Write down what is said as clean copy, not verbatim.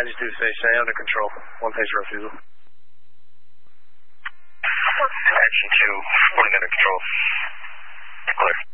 As you do say, stay under control. One pace refusal. Action 2, reporting under control. Clear.